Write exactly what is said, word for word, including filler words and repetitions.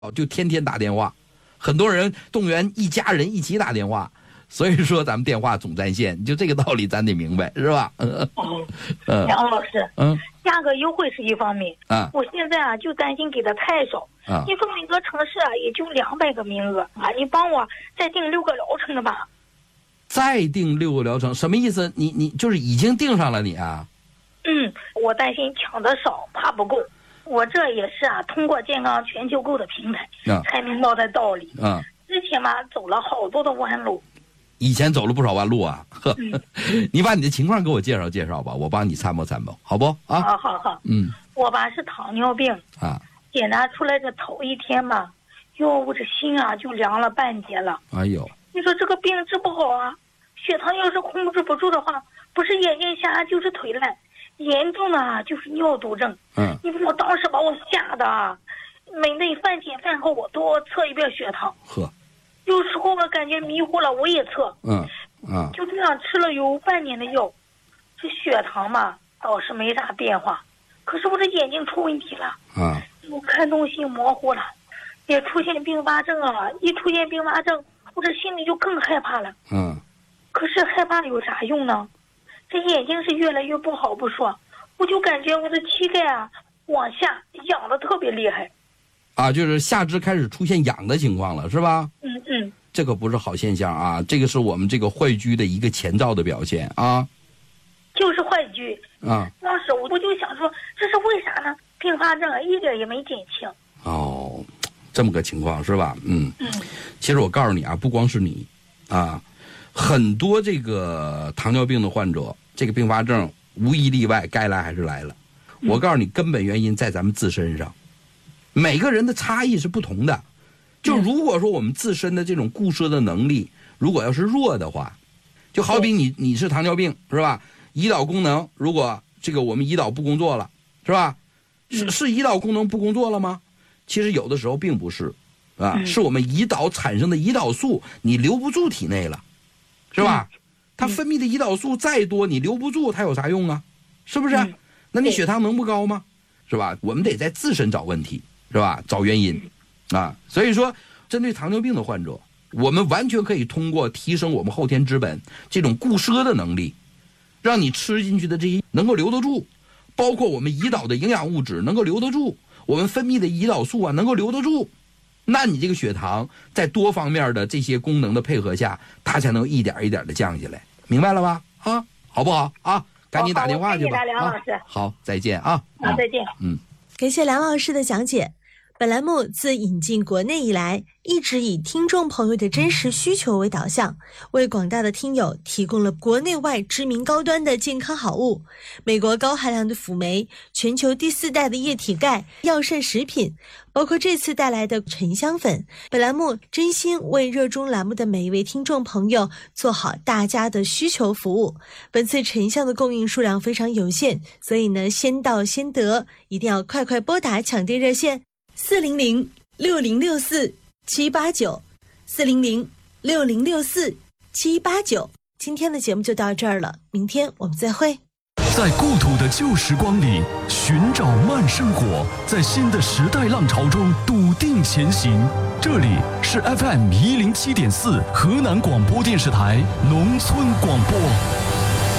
就天天打电话，很多人动员一家人一起打电话，所以说咱们电话总占线，就这个道理咱得明白，是吧？嗯嗯，梁老师， 嗯， 价格优惠是一方面啊， 我现在啊就担心给的太少啊。你说每个城市啊也就两百个名额啊，你帮我再订六个疗程的吧。 再订六个疗程什么意思？你你就是已经订上了你啊？ 嗯，我担心抢的少，怕不够。我这也是啊，通过健康全球购的平台、啊、才明白的道理。 啊， 之前嘛走了好多的弯路， 以前走了不少弯路啊。呵，嗯、你把你的情况给我介绍介绍吧，我帮你参谋参谋，好不？啊， 好好好。 嗯， 我吧是糖尿病啊， 检查出来的头一天嘛，哟，我这心啊就凉了半截了。 哎呦， 你说这个病治不好啊，血糖要是控制不住的话，不是眼睛瞎就是腿烂。严重的啊，就是尿毒症。 嗯， 你说我当时把我吓的啊，每顿饭前饭后我都要测一遍血糖。 呵， 有时候我感觉迷糊了，我也测。 嗯啊， 就这样吃了有半年的药，这血糖嘛倒是没啥变化，可是我的眼睛出问题了。 啊， 我看东西模糊了，也出现并发症啊！一出现并发症，我这心里就更害怕了。 嗯， 可是害怕有啥用呢？这眼睛是越来越不好不说，我就感觉我的膝盖啊往下痒的特别厉害。 啊，就是下肢开始出现痒的情况了，是吧？ 嗯嗯， 这个不是好现象啊，这个是我们这个坏疽的一个前兆的表现啊。 就是坏疽啊。 当时我我就想说，这是为啥呢？并发症一点也没减轻。 哦，这么个情况是吧？嗯嗯。 其实我告诉你啊，不光是你，啊，很多这个糖尿病的患者。这个并发症无一例外该来还是来了，我告诉你根本原因在咱们自身上，每个人的差异是不同的，就如果说我们自身的这种固摄的能力如果要是弱的话，就好比你你是糖尿病是吧，胰岛功能如果这个我们胰岛不工作了是吧，是是胰岛功能不工作了吗？其实有的时候并不是啊，是我们胰岛产生的胰岛素你留不住体内了，是吧？它分泌的胰岛素再多，你留不住，它有啥用啊？是不是？嗯、那你血糖能不高吗？是吧？我们得在自身找问题，是吧？找原因，啊，所以说，针对糖尿病的患者，我们完全可以通过提升我们后天之本这种固摄的能力，让你吃进去的这些能够留得住，包括我们胰岛的营养物质能够留得住，我们分泌的胰岛素啊能够留得住。那你这个血糖在多方面的这些功能的配合下，它才能一点一点的降下来。明白了吧？啊，好不好啊？赶紧打电话去吧。 梁老师、 啊，好，再见啊！ 好，再见。 嗯， 感谢梁老师的讲解。本栏目自引进国内以来，一直以听众朋友的真实需求为导向，为广大的听友提供了国内外知名高端的健康好物，美国高含量的辅酶，全球第四代的液体钙，药膳食品，包括这次带来的沉香粉。本栏目真心为热衷栏目的每一位听众朋友做好大家的需求服务。本次沉香的供应数量非常有限，所以呢，先到先得，一定要快快拨打抢订热线四零零六零六四七八九，四零零六零六四七八九。今天的节目就到这儿了，明天我们再会。 在故土的旧时光里寻找慢生活，在新的时代浪潮中笃定前行。这里是 F M 一零七点四河南广播电视台农村广播。